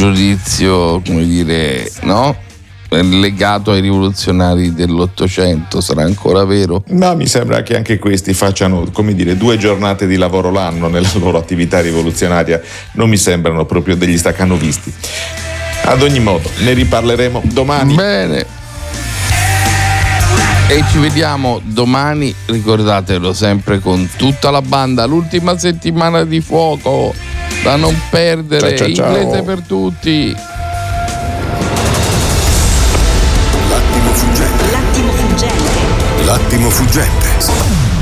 giudizio, come dire, no? Legato ai rivoluzionari dell'Ottocento, sarà ancora vero? Ma mi sembra che anche questi facciano, come dire, 2 giornate di lavoro l'anno nella loro attività rivoluzionaria. Non mi sembrano proprio degli staccanovisti. Ad ogni modo, ne riparleremo domani. Bene. E ci vediamo domani, ricordatelo, sempre con tutta la banda, l'ultima settimana di Fuoco da non perdere. Ciao, ciao, ciao. Inglese per tutti. L'attimo fuggente.